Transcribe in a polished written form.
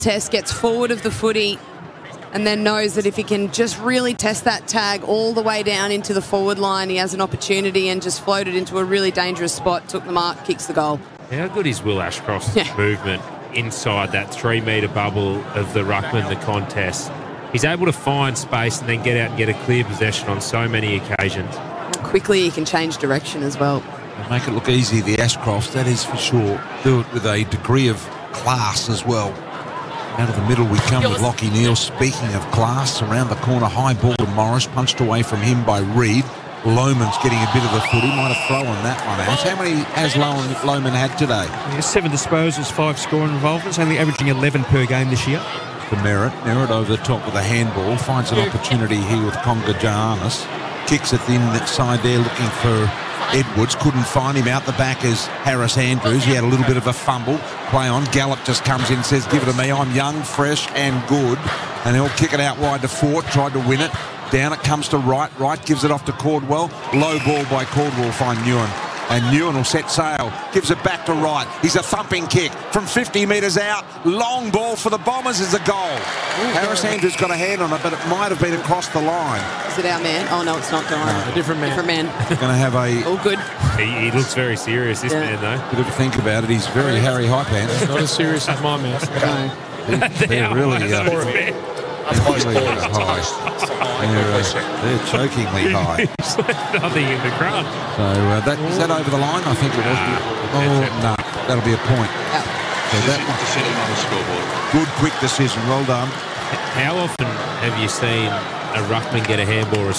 test, gets forward of the footy, and then knows that if he can just really test that tag all the way down into the forward line, he has an opportunity, and just floated into a really dangerous spot, took the mark, kicks the goal. How good is Will Ashcroft's movement inside that 3-metre bubble of the ruckman, the contest? He's able to find space and then get out and get a clear possession on so many occasions. Quickly he can change direction as well. And make it look easy, the Ashcrofts, that is for sure. Do it with a degree of class as well. Out of the middle we come with Lockie Neal. Speaking of class, around the corner, high ball to Morris, punched away from him by Reid. Lohman's getting a bit of the footy, might have thrown that one out. How many has Lohman had today? 7 disposals, 5 scoring involvements, only averaging 11 per game this year. To Merritt over the top with a handball, finds an opportunity here with Conga Giannis. Kicks it inside there looking for Edwards, couldn't find him. Out the back is Harris Andrews. He had a little bit of a fumble. Play on. Gallup just comes in, says, give it to me. I'm young, fresh and good. And he'll kick it out wide to Fort. Tried to win it. Down it comes to Wright. Wright gives it off to Caldwell. Low ball by Caldwell, find Newen. And Newen will set sail. Gives it back to Wright. He's a thumping kick from 50 metres out. Long ball for the Bombers is a goal. Harris Andrews got a hand on it, but it might have been across the line. Is it our man? Oh, no, it's not going. A different man. Different man. Going to have a... All good. He looks very serious, this man, though. Bit of a think about it. He's very Harry Highpants. Not as serious as my man. They're really... They're chokingly high. Nothing in the crowd. So is that over the line? I think it was. No, that'll be a point. So that good quick decision. Well done. How often have you seen a ruckman get a handball